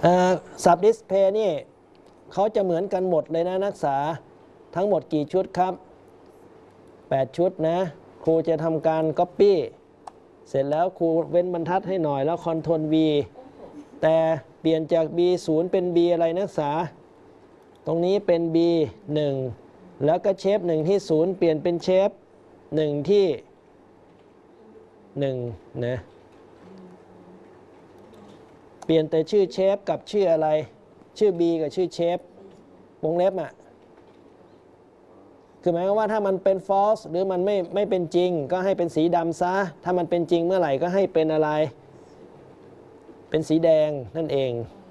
สับดิสเพย์นี่เขาจะเหมือนกันหมดเลยนะนักศึกษาทั้งหมดกี่ชุดครับ8ชุดนะครูจะทำการ Copy เสร็จแล้วครูเว้นบรรทัดให้หน่อยแล้ว Ctrl V แต่เปลี่ยนจาก B0 เป็น B อะไรนักศึกษาตรงนี้เป็น B1 แล้วก็เชฟ1ที่0เปลี่ยนเป็นเชฟ1ที่1นะเปลี่ยนแต่ชื่อเชฟกับชื่ออะไรชื่อ B กับชื่อเชฟวงเล็บอ่ะคือหมายความว่าถ้ามันเป็น false หรือมันไม่เป็นจริงก็ให้เป็นสีดำซะถ้ามันเป็นจริงเมื่อไหร่ก็ให้เป็นอะไรเป็นสีแดงนั่นเอง